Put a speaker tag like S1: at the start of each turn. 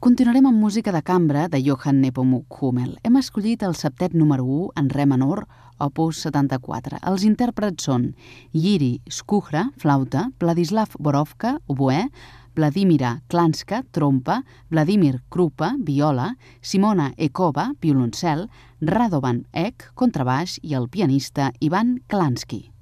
S1: Continuarem amb música de cambra de Johann Nepomuk Hummel. Hem escollit el septet número 1 en re menor, opus 74. Els intèrprets són Jiří Skuhra, flauta, Vladislav Borovka, oboè, Vladimira Klanska, trompa, Vladimir Krupa, viola, Simona Ekova, violoncel, Radovan Ek, contrabaix i el pianista Ivan Klansky.